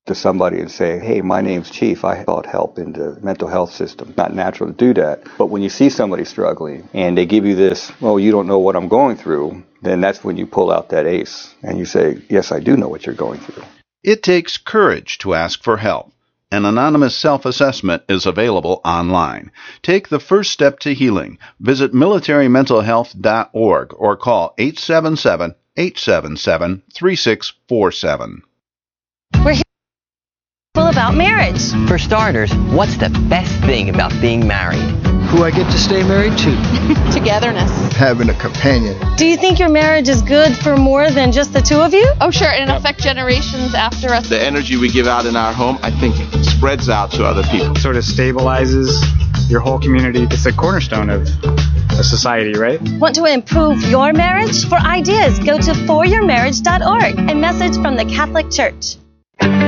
to somebody and say, hey, my name's Chief, I sought help in the mental health system. Not natural to do that. But when you see somebody struggling and they give you this, well, you don't know what I'm going through, then that's when you pull out that ace and you say, yes, I do know what you're going through. It takes courage to ask for help. An anonymous self-assessment is available online. Take the first step to healing. Visit militarymentalhealth.org or call 877-877-3647. We're here about marriage. For starters, what's the best thing about being married? Who I get to stay married to. Togetherness. Having a companion. Do you think your marriage is good for more than just the two of you? Oh, sure, and it'll affect generations after us. The energy we give out in our home, I think, spreads out to other people. Sort of stabilizes your whole community. It's the cornerstone of a society, right? Want to improve your marriage? For ideas, go to foryourmarriage.org. A message from the Catholic Church.